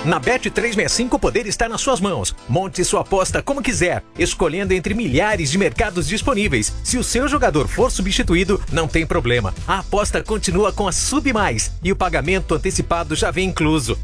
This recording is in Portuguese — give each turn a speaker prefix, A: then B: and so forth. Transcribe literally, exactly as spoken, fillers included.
A: Na Bet trezentos e sessenta e cinco o poder está nas suas mãos. Monte sua aposta como quiser, escolhendo entre milhares de mercados disponíveis. Se o seu jogador for substituído, não tem problema. A aposta continua com a Submais e o pagamento antecipado já vem incluso.